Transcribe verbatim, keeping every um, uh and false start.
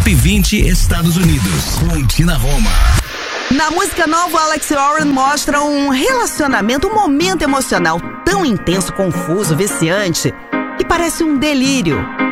Top vinte Estados Unidos, com Tina Roma. Na música nova, Alex Warren mostra um relacionamento, um momento emocional tão intenso, confuso, viciante, que parece um delírio.